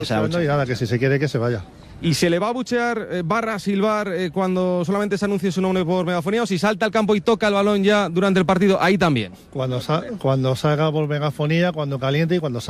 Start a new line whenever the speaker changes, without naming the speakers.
Y nada, que si se quiere que se vaya.
¿Y se le va a buchear, barra silbar cuando solamente se anuncie su nombre por megafonía, o si salta al campo y toca el balón ya durante el partido, ahí también?
Cuando salga por megafonía, cuando caliente y cuando salga.